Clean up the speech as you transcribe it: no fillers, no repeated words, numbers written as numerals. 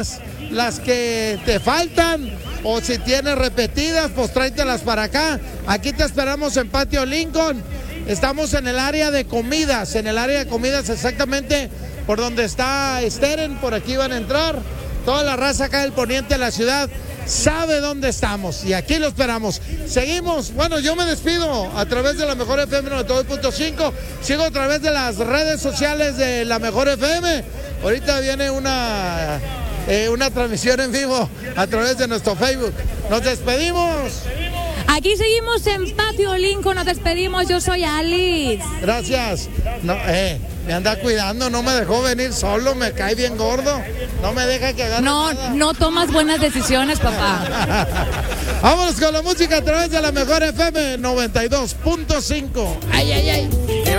las que te faltan, o si tienes repetidas, pues tráetelas para acá. Aquí te esperamos en Patio Lincoln. Estamos en el área de comidas, exactamente por donde está Steren, por aquí van a entrar. Toda la raza acá del poniente de la ciudad sabe dónde estamos y aquí lo esperamos. Seguimos, bueno, yo me despido a través de la Mejor FM 92.5, sigo a través de las redes sociales de la Mejor FM. Ahorita viene una transmisión en vivo a través de nuestro Facebook. Nos despedimos. Aquí seguimos en Patio Lincoln, nos despedimos, yo soy Alice. Gracias. No, me anda cuidando, no me dejó venir solo, me cae bien gordo. No me deja que agarre nada. No tomas buenas decisiones, papá. Vámonos con la música a través de la Mejor FM 92.5. Ay, ay, ay.